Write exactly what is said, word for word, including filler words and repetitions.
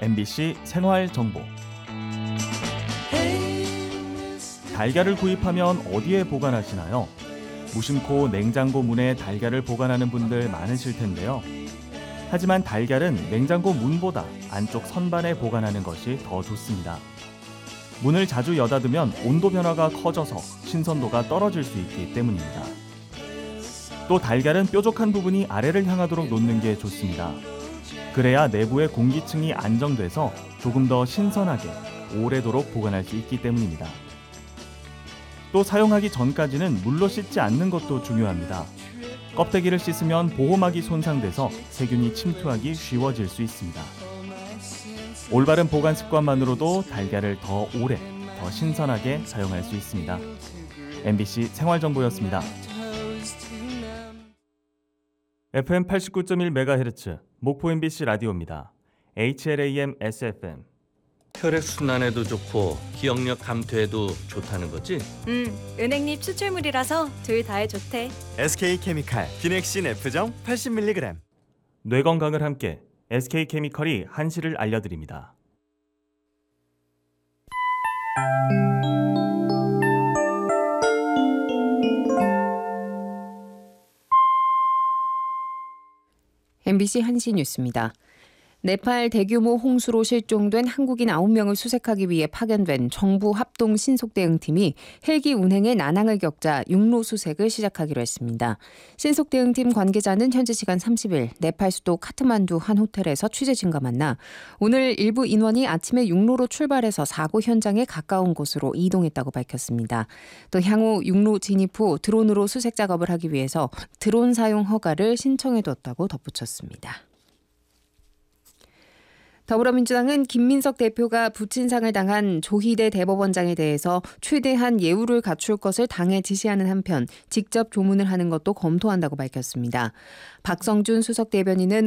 엠비씨 생활정보. 달걀을 구입하면 어디에 보관하시나요? 무심코 냉장고 문에 달걀을 보관하는 분들 많으실 텐데요. 하지만 달걀은 냉장고 문보다 안쪽 선반에 보관하는 것이 더 좋습니다. 문을 자주 여닫으면 온도 변화가 커져서 신선도가 떨어질 수 있기 때문입니다. 또 달걀은 뾰족한 부분이 아래를 향하도록 놓는 게 좋습니다. 그래야 내부의 공기층이 안정돼서 조금 더 신선하게 오래도록 보관할 수 있기 때문입니다. 또 사용하기 전까지는 물로 씻지 않는 것도 중요합니다. 껍데기를 씻으면 보호막이 손상돼서 세균이 침투하기 쉬워질 수 있습니다. 올바른 보관 습관만으로도 달걀을 더 오래, 더 신선하게 사용할 수 있습니다. 엠비씨 생활정보였습니다. 에프엠 팔십구 점 일 메가헤르츠 목포 엠비씨 라디오입니다. 에이치엘에이엠 에스에프엠. 혈액순환에도 좋고 기억력 감퇴에도 좋다는 거지? 음, 은행잎 추출물이라서 둘 다에 좋대. 에스케이케미칼 비넥신 F정 팔십 밀리그램. 뇌 건강을 함께 에스케이케미칼이 한시를 알려드립니다. 엠비씨 한시 뉴스입니다. 네팔 대규모 홍수로 실종된 한국인 아홉 명을 수색하기 위해 파견된 정부 합동 신속대응팀이 헬기 운행에 난항을 겪자 육로 수색을 시작하기로 했습니다. 신속대응팀 관계자는 현지 시간 삼십 일 네팔 수도 카트만두 한 호텔에서 취재진과 만나 오늘 일부 인원이 아침에 육로로 출발해서 사고 현장에 가까운 곳으로 이동했다고 밝혔습니다. 또 향후 육로 진입 후 드론으로 수색 작업을 하기 위해서 드론 사용 허가를 신청해뒀다고 덧붙였습니다. 더불어민주당은 김민석 대표가 부친상을 당한 조희대 대법원장에 대해서 최대한 예우를 갖출 것을 당에 지시하는 한편 직접 조문을 하는 것도 검토한다고 밝혔습니다. 박성준 수석 대변인은